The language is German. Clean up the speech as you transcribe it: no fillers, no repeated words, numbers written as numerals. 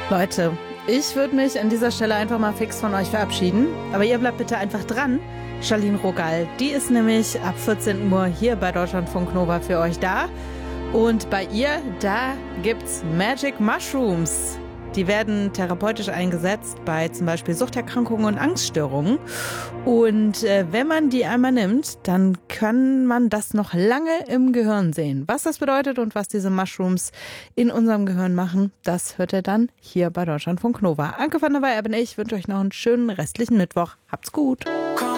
Leute, ich würde mich an dieser Stelle einfach mal fix von euch verabschieden. Aber ihr bleibt bitte einfach dran. Charlene Rogal, die ist nämlich ab 14 Uhr hier bei Deutschlandfunk Nova für euch da. Und bei ihr, da gibt's Magic Mushrooms. Die werden therapeutisch eingesetzt bei zum Beispiel Suchterkrankungen und Angststörungen. Und wenn man die einmal nimmt, dann kann man das noch lange im Gehirn sehen. Was das bedeutet und was diese Mushrooms in unserem Gehirn machen, das hört ihr dann hier bei Deutschlandfunk Nova. Anke van der Weyer bin ich, wünsche euch noch einen schönen restlichen Mittwoch. Habt's gut.